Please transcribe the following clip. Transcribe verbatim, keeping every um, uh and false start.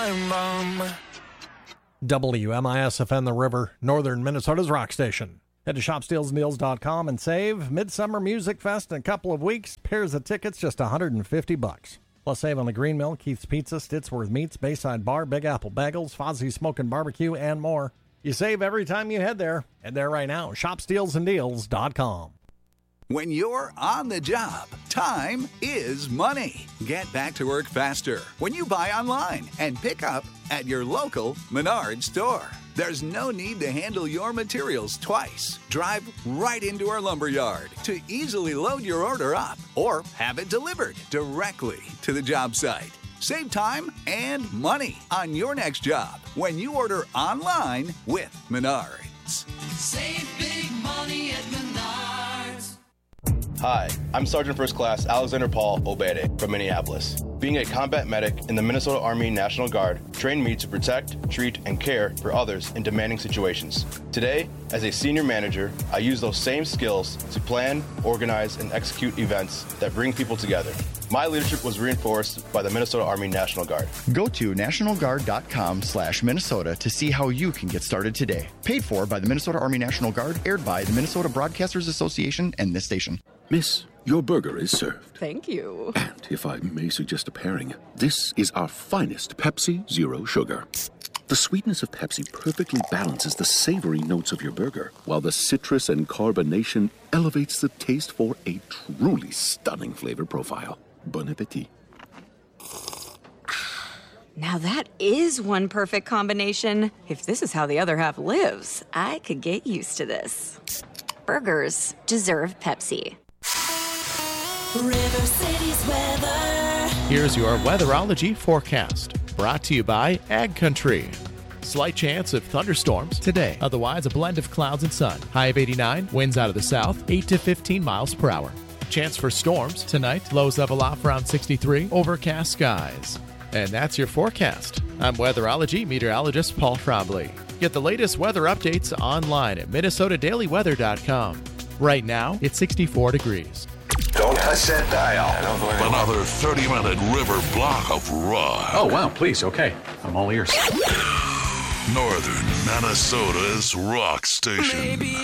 W M I S F N The River, Northern Minnesota's rock station. Head to shop steals and deals dot com and save. Midsummer Music Fest in a couple of weeks. Pairs of tickets, just one hundred fifty bucks. Plus save on the Green Mill, Keith's Pizza, Stitsworth Meats, Bayside Bar, Big Apple Bagels, Fozzie's Smokin' Barbecue, and more. You save every time you head there. Head there right now. shop steals and deals dot com. When you're on the job, time is money. Get back to work faster when you buy online and pick up at your local Menards store. There's no need to handle your materials twice. Drive right into our lumber yard to easily load your order up or have it delivered directly to the job site. Save time and money on your next job when you order online with Menards. Save big money at Menards. Hi, I'm Sergeant First Class Alexander Paul Obede from Minneapolis. Being a combat medic in the Minnesota Army National Guard trained me to protect, treat, and care for others in demanding situations. Today, as a senior manager, I use those same skills to plan, organize, and execute events that bring people together. My leadership was reinforced by the Minnesota Army National Guard. Go to national guard dot com slash Minnesota to see how you can get started today. Paid for by the Minnesota Army National Guard, aired by the Minnesota Broadcasters Association and this station. Miss, your burger is served. Thank you. And if I may suggest a pairing, this is our finest Pepsi Zero Sugar. The sweetness of Pepsi perfectly balances the savory notes of your burger, while the citrus and carbonation elevates the taste for a truly stunning flavor profile. Bon appetit. Now that is one perfect combination. If this is how the other half lives, I could get used to this. Burgers deserve Pepsi. River City's weather. Here's your weatherology forecast, brought to you by Ag Country. Slight chance of thunderstorms today. Otherwise, a blend of clouds and sun. High of eighty-nine, winds out of the south, eight to fifteen miles per hour. Chance for storms tonight. Lows level off around sixty-three. Overcast skies. And that's your forecast. I'm weatherology meteorologist Paul Trombley. Get the latest weather updates online at minnesota daily weather dot com. Right now, it's sixty-four degrees. Don't touch that dial. Another thirty-minute river block of rock. Oh, wow, please, okay. I'm all ears. Northern Minnesota's rock station. Maybe